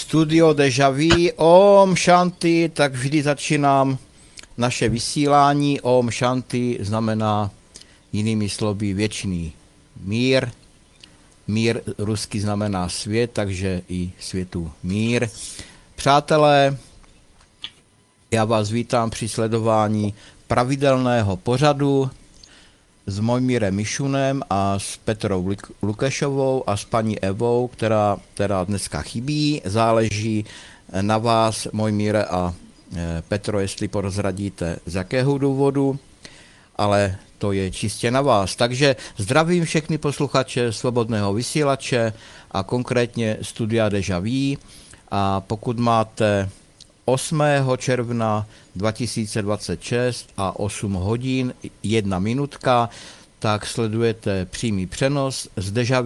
Studio Deja Vu, Om Shanti, tak vždy začínám naše vysílání. Om Shanti znamená jinými slovy věčný mír. Mír rusky znamená svět, takže i světu mír. Přátelé, já vás vítám při sledování pravidelného pořadu s Mojmírem Mišunem a s Petrou Lukešovou a s paní Evou, která dneska chybí. Záleží na vás, Mojmíre a Petro, jestli prozradíte z jakého důvodu, ale to je čistě na vás. Takže zdravím všechny posluchače Svobodného vysílače a konkrétně Studia Deja Vu. A pokud máte 8. června 2026 a 8 hodin 1 minutka, tak sledujete přímý přenos z Deja